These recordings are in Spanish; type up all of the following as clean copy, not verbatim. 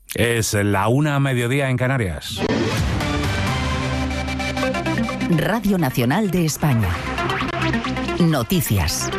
Es la 1:00 en Canarias. Radio Nacional de España. Noticias.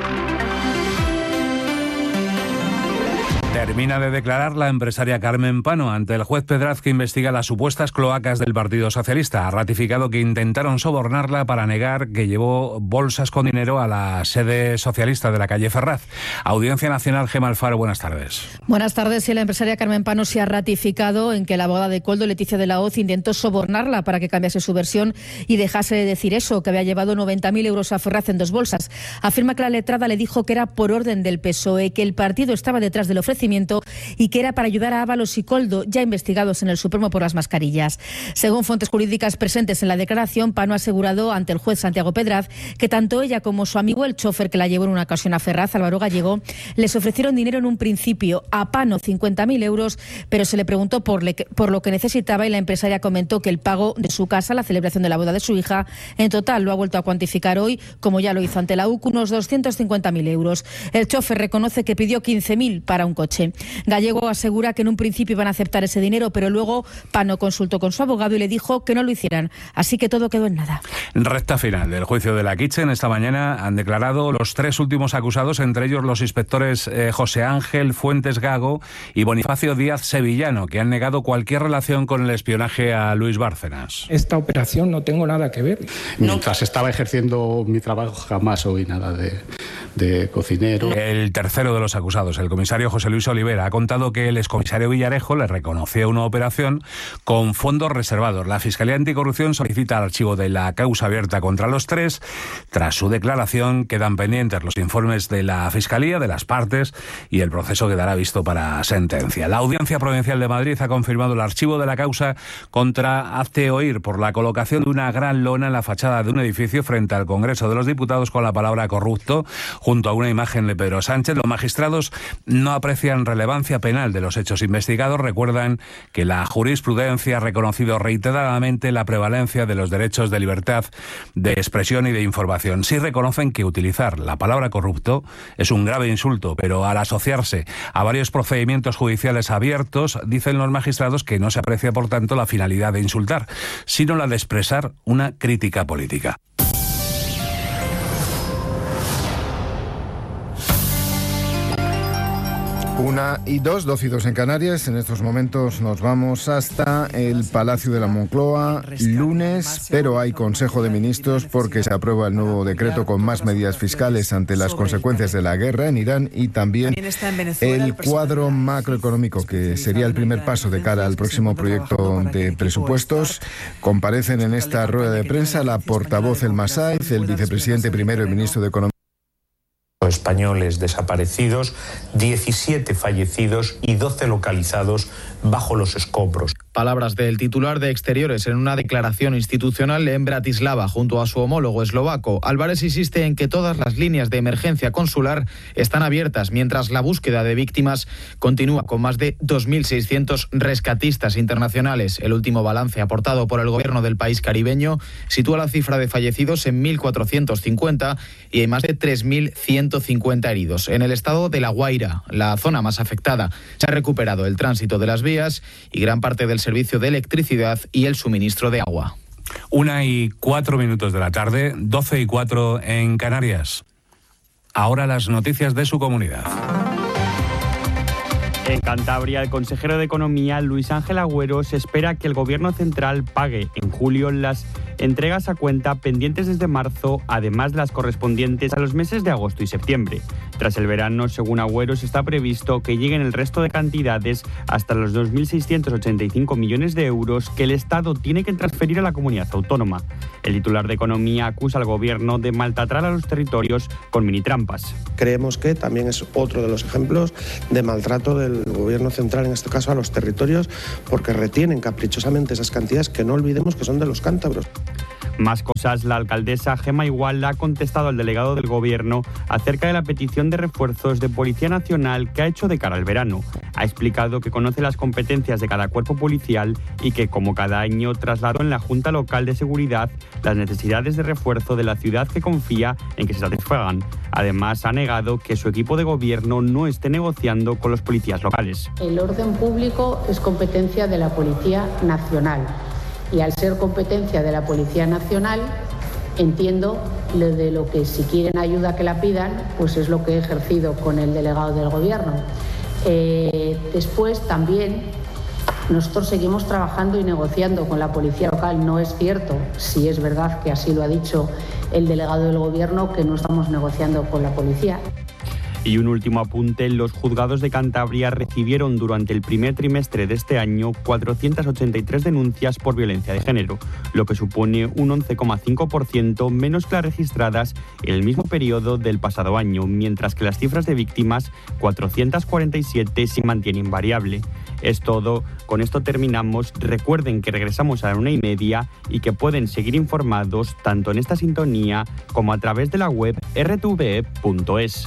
Termina de declarar la empresaria Carmen Pano ante el juez Pedraz, que investiga las supuestas cloacas del Partido Socialista. Ha ratificado que intentaron sobornarla para negar que llevó bolsas con dinero a la sede socialista de la calle Ferraz. Audiencia Nacional, Gemma Alfaro, buenas tardes. Buenas tardes. Sí, la empresaria Carmen Pano se ha ratificado en que la abogada de Koldo, Leticia de la Hoz, intentó sobornarla para que cambiase su versión y dejase de decir eso, que había llevado 90.000 euros a Ferraz en 2 bolsas. Afirma que la letrada le dijo que era por orden del PSOE, que el partido estaba detrás del ofrecimiento y que era para ayudar a Ábalos y Koldo, ya investigados en el Supremo por las mascarillas. Según fuentes jurídicas presentes en la declaración, Pano ha asegurado ante el juez Santiago Pedraz que tanto ella como su amigo el chofer que la llevó en una ocasión a Ferraz, Álvaro Gallego, les ofrecieron dinero en un principio, a Pano 50.000 euros, pero se le preguntó por lo que necesitaba y la empresaria comentó que el pago de su casa, la celebración de la boda de su hija, en total lo ha vuelto a cuantificar hoy, como ya lo hizo ante la UC, unos 250.000 euros. El chofer reconoce que pidió 15.000 para un coche. Gallego asegura que en un principio iban a aceptar ese dinero, pero luego Pano consultó con su abogado y le dijo que no lo hicieran. Así que todo quedó en nada. Recta final del juicio de la Kitchen. Esta mañana han declarado los 3 últimos acusados, entre ellos los inspectores José Ángel Fuentes Gago y Bonifacio Díaz Sevillano, que han negado cualquier relación con el espionaje a Luis Bárcenas. Esta operación no tengo nada que ver. Mientras estaba ejerciendo mi trabajo jamás oí nada de cocinero. El tercero de los acusados, el comisario José Luis Olivera, ha contado que el excomisario Villarejo le reconoció una operación con fondos reservados. La Fiscalía Anticorrupción solicita el archivo de la causa abierta contra los 3. Tras su declaración quedan pendientes los informes de la Fiscalía, de las partes, y el proceso quedará visto para sentencia. La Audiencia Provincial de Madrid ha confirmado el archivo de la causa contra Hazte Oír por la colocación de una gran lona en la fachada de un edificio frente al Congreso de los Diputados con la palabra corrupto, junto a una imagen de Pedro Sánchez. Los magistrados no aprecian relevancia penal de los hechos investigados. Recuerdan que la jurisprudencia ha reconocido reiteradamente la prevalencia de los derechos de libertad de expresión y de información. Sí reconocen que utilizar la palabra corrupto es un grave insulto, pero al asociarse a varios procedimientos judiciales abiertos, dicen los magistrados que no se aprecia, por tanto, la finalidad de insultar, sino la de expresar una crítica política. Una y 2, 12 y 2 en Canarias. En estos momentos nos vamos hasta el Palacio de la Moncloa, lunes, pero hay Consejo de Ministros porque se aprueba el nuevo decreto con más medidas fiscales ante las consecuencias de la guerra en Irán y también el cuadro macroeconómico, que sería el primer paso de cara al próximo proyecto de presupuestos. Comparecen en esta rueda de prensa la portavoz Elma Sáenz, el vicepresidente primero y ministro de Economía. Españoles desaparecidos, 17 fallecidos y 12 localizados bajo los escombros. Palabras del titular de Exteriores en una declaración institucional en Bratislava junto a su homólogo eslovaco. Álvarez insiste en que todas las líneas de emergencia consular están abiertas mientras la búsqueda de víctimas continúa con más de 2.600 rescatistas internacionales. El último balance aportado por el gobierno del país caribeño sitúa la cifra de fallecidos en 1.450 y hay más de 3.150 heridos. En el estado de La Guaira, la zona más afectada, se ha recuperado el tránsito de las vías y gran parte del servicio de electricidad y el suministro de agua. 1:04 de la tarde, 12:04 en Canarias. Ahora las noticias de su comunidad. En Cantabria, el consejero de Economía, Luis Ángel Agüero, se espera que el Gobierno central pague en julio las entregas a cuenta pendientes desde marzo, además de las correspondientes a los meses de agosto y septiembre. Tras el verano, según Agüeros, está previsto que lleguen el resto de cantidades hasta los 2.685 millones de euros que el Estado tiene que transferir a la comunidad autónoma. El titular de Economía acusa al Gobierno de maltratar a los territorios con minitrampas. Creemos que también es otro de los ejemplos de maltrato del Gobierno central, en este caso a los territorios, porque retienen caprichosamente esas cantidades que no olvidemos que son de los cántabros. Más cosas, la alcaldesa Gemma Igual ha contestado al delegado del Gobierno acerca de la petición de refuerzos de Policía Nacional que ha hecho de cara al verano. Ha explicado que conoce las competencias de cada cuerpo policial y que, como cada año, trasladó en la Junta Local de Seguridad las necesidades de refuerzo de la ciudad que confía en que se satisfagan. Además, ha negado que su equipo de gobierno no esté negociando con los policías locales. El orden público es competencia de la Policía Nacional. Y al ser competencia de la Policía Nacional, entiendo de lo que si quieren ayuda que la pidan, pues es lo que he ejercido con el delegado del Gobierno. Después también nosotros seguimos trabajando y negociando con la Policía Local. No es cierto, si es verdad que así lo ha dicho el delegado del Gobierno, que no estamos negociando con la Policía. Y un último apunte, los juzgados de Cantabria recibieron durante el primer trimestre de este año 483 denuncias por violencia de género, lo que supone un 11,5% menos que las registradas en el mismo periodo del pasado año, mientras que las cifras de víctimas, 447, se mantienen invariable. Es todo, con esto terminamos. Recuerden que regresamos a la 1:30 y que pueden seguir informados tanto en esta sintonía como a través de la web rtve.es.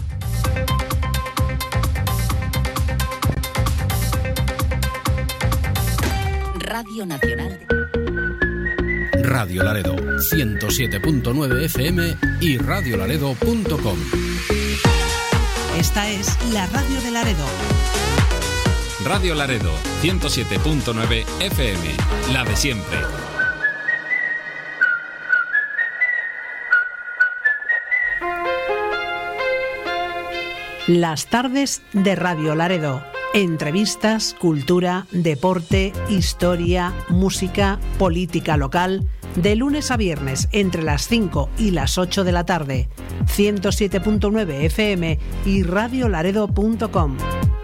Radio Nacional. Radio Laredo, 107.9 FM y radiolaredo.com. Esta es la radio de Laredo. Radio Laredo, 107.9 FM, la de siempre. Las tardes de Radio Laredo. Entrevistas, cultura, deporte, historia, música, política local, de lunes a viernes entre las 5 y las 8 de la tarde. 107.9 FM y radiolaredo.com.